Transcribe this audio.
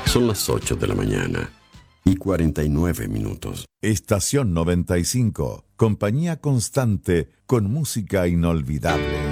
Son las 8 de la mañana y 49 minutos. Estación 95, compañía constante con música inolvidable.